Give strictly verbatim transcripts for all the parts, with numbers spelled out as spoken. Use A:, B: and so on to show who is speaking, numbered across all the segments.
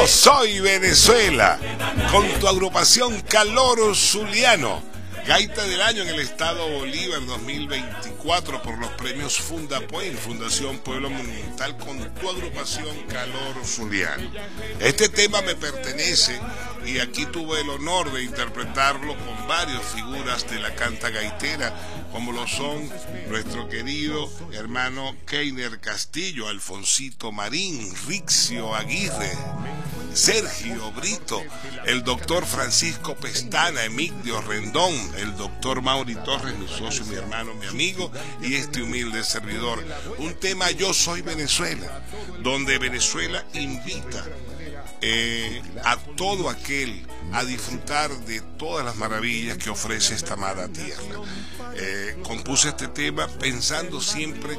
A: Yo soy Venezuela, con tu agrupación Calor Zuliano. Gaita del año en el estado Bolívar dos mil veinticuatro por los premios Fundapuen, Fundación Pueblo Monumental, con tu agrupación Calor Zuliano. Este tema me pertenece y aquí tuve el honor de interpretarlo con varias figuras de la canta gaitera, como lo son nuestro querido hermano Keiner Castillo, Alfonsito Marín, Rixio Aguirre, Sergio Brito, el doctor Francisco Pestana, Emigdio Rendón, el doctor Mauri Torres, mi socio, mi hermano, mi amigo, y este humilde servidor. Un tema Yo Soy Venezuela, donde Venezuela invita eh, a todo aquel a disfrutar de todas las maravillas que ofrece esta amada tierra. Eh, compuse este tema pensando siempre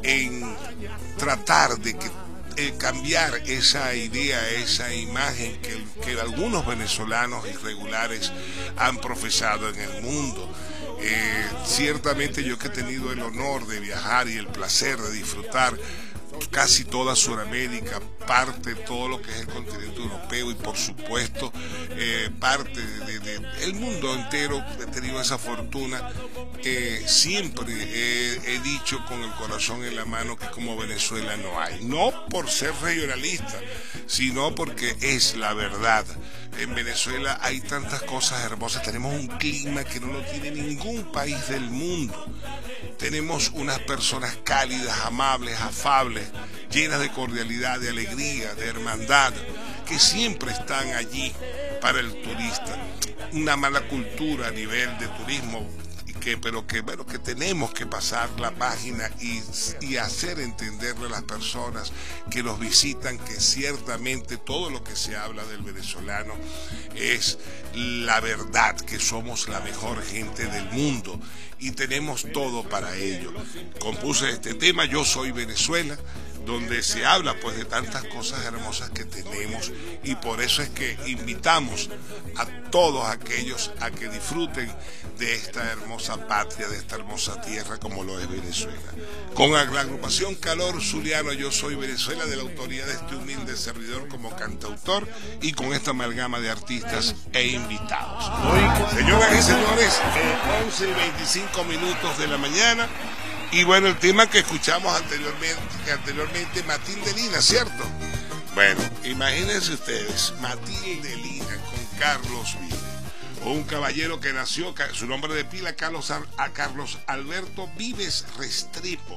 A: en tratar de que Eh, cambiar esa idea, esa imagen que, que algunos venezolanos irregulares han profesado en el mundo. Eh, ciertamente yo que he tenido el honor de viajar y el placer de disfrutar casi toda Sudamérica, parte de todo lo que es el continente europeo y por supuesto eh, parte de, de, de el mundo entero, he tenido esa fortuna. Eh, siempre he, he dicho con el corazón en la mano que como Venezuela no hay, no por ser regionalista, sino porque es la verdad. En Venezuela hay tantas cosas hermosas, tenemos un clima que no lo tiene ningún país del mundo, tenemos unas personas cálidas, amables, afables, llenas de cordialidad, de alegría, de hermandad, que siempre están allí para el turista. Una mala cultura a nivel de turismo, que, pero que bueno, que tenemos que pasar la página y, y hacer entenderle a las personas que nos visitan que ciertamente todo lo que se habla del venezolano es la verdad, que somos la mejor gente del mundo y tenemos todo para ello. Compuse este tema, Yo Soy Venezuela, donde se habla pues de tantas cosas hermosas que tenemos, y por eso es que invitamos a todos aquellos a que disfruten de esta hermosa patria, de esta hermosa tierra como lo es Venezuela. Con la agrupación Calor Zuliano, Yo Soy Venezuela, de la autoría de este humilde servidor como cantautor, y con esta amalgama de artistas e invitados. Señoras y señores, eh, once y veinticinco minutos de la mañana. Y bueno, el tema que escuchamos anteriormente, que anteriormente Matilde Lina, ¿cierto? Bueno, imagínense ustedes, Matilde Lina con Carlos Vives, un caballero que nació, su nombre de pila, Carlos, a Carlos Alberto Vives Restrepo.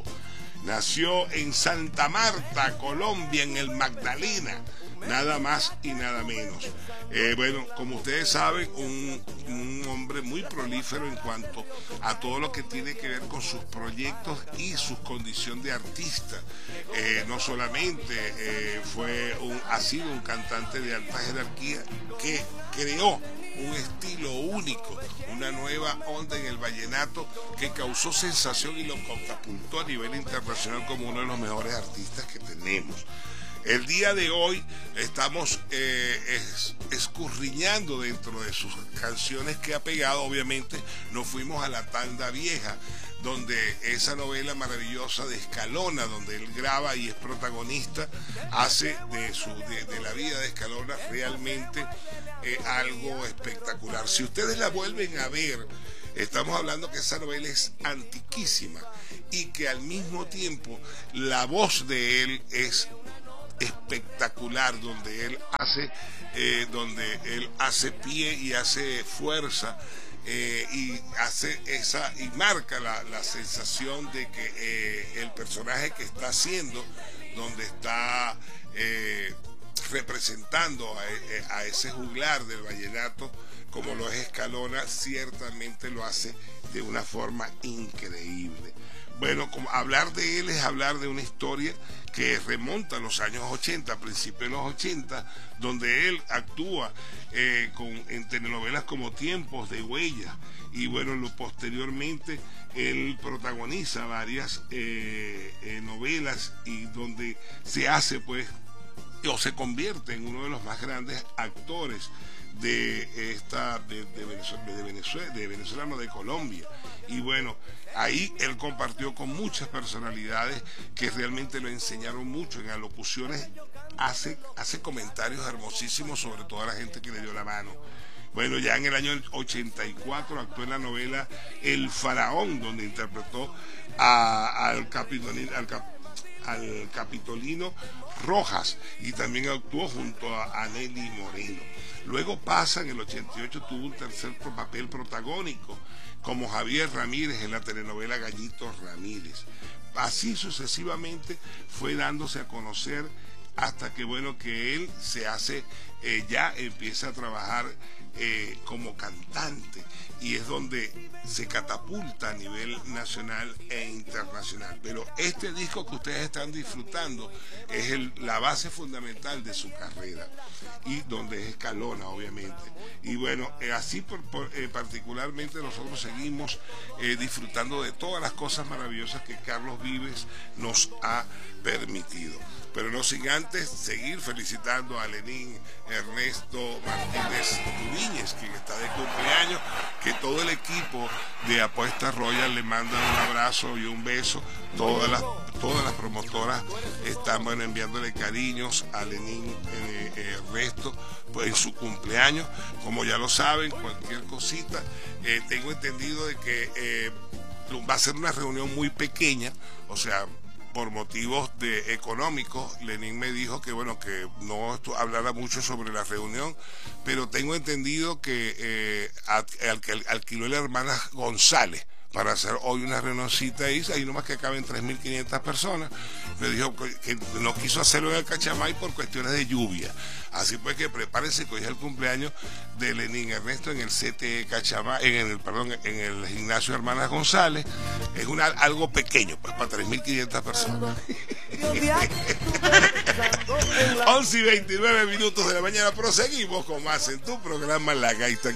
A: Nació en Santa Marta, Colombia, en el Magdalena, nada más y nada menos. Eh, bueno, como ustedes saben, un, un hombre muy prolífero en cuanto a todo lo que tiene que ver con sus proyectos y su condición de artista. Eh, no solamente eh, fue un, ha sido un cantante de alta jerarquía que creó un estilo único, una nueva onda en el vallenato que causó sensación y lo catapultó a nivel internacional como uno de los mejores artistas que tenemos. El día de hoy estamos eh, es, escurriñando dentro de sus canciones que ha pegado. Obviamente nos fuimos a la tanda vieja, donde esa novela maravillosa de Escalona, donde él graba y es protagonista, hace de, su, de, de la vida de Escalona realmente eh, algo espectacular. Si ustedes la vuelven a ver, estamos hablando que esa novela es antiquísima y que al mismo tiempo la voz de él es espectacular, donde él hace eh, donde él hace pie y hace fuerza eh, y hace esa y marca la, la sensación de que eh, el personaje que está haciendo, donde está eh, representando a, a ese juglar del vallenato como lo es Escalona, ciertamente lo hace de una forma increíble. Bueno, como hablar de él es hablar de una historia que remonta a los años ochenta, a principios de los ochenta, donde él actúa eh, con, en telenovelas como Tiempos de Huella, y bueno, lo, posteriormente él protagoniza varias eh, eh, novelas y donde se hace pues o se convierte en uno de los más grandes actores de esta de, de, Venezuela, de, Venezuela, de venezolano de Colombia. Y bueno, ahí él compartió con muchas personalidades que realmente lo enseñaron mucho en alocuciones, hace, hace comentarios hermosísimos sobre toda la gente que le dio la mano. Bueno, ya en el año ochenta y cuatro actuó en la novela El Faraón, donde interpretó a, al, capitolino, al, cap, al capitolino Rojas, y también actuó junto a, a Nelly Moreno. Luego pasa, en el ochenta y ocho tuvo un tercer papel protagónico como Javier Ramírez en la telenovela Gallitos Ramírez. Así sucesivamente fue dándose a conocer hasta que, bueno, que él se hace, eh, ya empieza a trabajar eh, como cantante, y es donde se catapulta a nivel nacional e internacional. Pero este disco que ustedes están disfrutando es el, la base fundamental de su carrera, y donde es escalona, obviamente. Y bueno, eh, así por, por, eh, particularmente nosotros seguimos eh, disfrutando de todas las cosas maravillosas que Carlos Vives nos ha permitido. Pero no sin antes seguir felicitando a Lenín Ernesto Martínez Tubiñez, quien está de cumpleaños, que todo el equipo de Apuestas Royal le manda un abrazo y un beso. Todas las, todas las promotoras están, bueno, enviándole cariños a Lenín eh, Ernesto pues, en su cumpleaños. Como ya lo saben, cualquier cosita, eh, tengo entendido de que eh, va a ser una reunión muy pequeña, o sea, por motivos de económicos. Lenín me dijo que bueno, que no hablara mucho sobre la reunión, pero tengo entendido que eh, al, al, alquiló la hermana González para hacer hoy una reunioncita ahí, ahí nomás que caben tres mil quinientas personas. Me dijo que no quiso hacerlo en el Cachamay por cuestiones de lluvia. Así pues que prepárense que hoy es el cumpleaños de Lenín Ernesto en el C T E Cachamay, en el, perdón, en el gimnasio Hermanas González. Es una, algo pequeño, pues para tres mil quinientas personas. once y veintinueve minutos de la mañana, proseguimos con más en tu programa La Gaita.